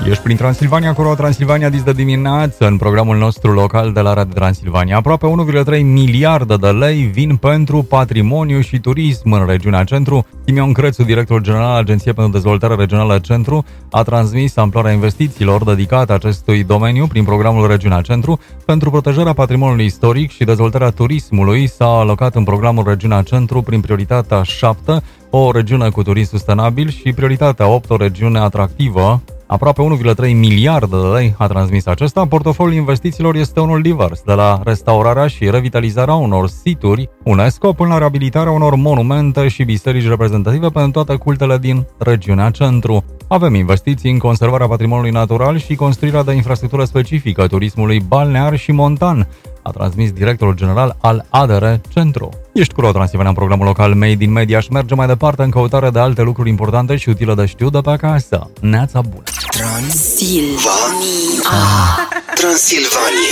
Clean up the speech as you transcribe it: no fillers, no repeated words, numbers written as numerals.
Ești prin Transilvania, cu Transilvania dis de dimineață, în programul nostru local de la Radio Transilvania. Aproape 1,3 miliarde de lei vin pentru patrimoniu și turism în regiunea Centru. Simion Crețu, directorul general al Agenției pentru Dezvoltare Regională Centru, a transmis amploarea investițiilor dedicate acestui domeniu prin programul Regiunea Centru. Pentru protejarea patrimoniului istoric și dezvoltarea turismului s-a alocat în programul Regiunea Centru prin prioritatea 7, o regiune cu turism sustenabil, și prioritatea 8, o regiune atractivă. Aproape 1,3 miliarde de lei a transmis acesta. Portofoliul investițiilor este unul divers, de la restaurarea și revitalizarea unor situri UNESCO până la reabilitarea unor monumente și biserici reprezentative pentru toate cultele din regiunea Centru. Avem investiții în conservarea patrimoniului natural și construirea de infrastructură specifică turismului balnear și montan, a transmis directorul general al ADR Centru. Ești cu Transilvania în programul local Made in Media și merge mai departe în căutare de alte lucruri importante și utile de știut de pe acasă. Neața bună! Transilvania. Transilvania.